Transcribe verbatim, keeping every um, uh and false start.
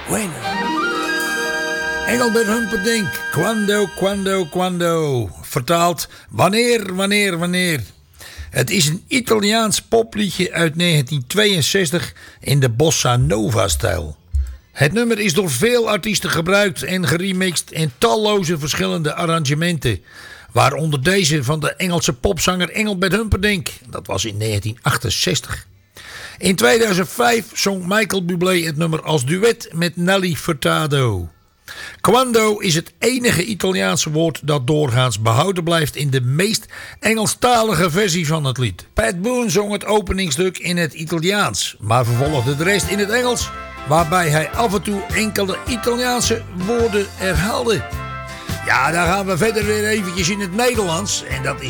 Bueno. Engelbert Humperdinck, quando, quando, quando. Vertaald, wanneer, wanneer, wanneer. Het is een Italiaans popliedje uit negentien tweeënzestig in de bossa nova stijl. Het nummer is door veel artiesten gebruikt en geremixed in talloze verschillende arrangementen. Waaronder deze van de Engelse popzanger Engelbert Humperdinck. Dat was in negentien achtenzestig. In tweeduizend vijf zong Michael Bublé het nummer als duet met Nelly Furtado. Quando is het enige Italiaanse woord dat doorgaans behouden blijft in de meest Engelstalige versie van het lied. Pat Boone zong het openingsstuk in het Italiaans, maar vervolgde de rest in het Engels, waarbij hij af en toe enkele Italiaanse woorden herhaalde. Ja, dan gaan we verder weer eventjes in het Nederlands en dat is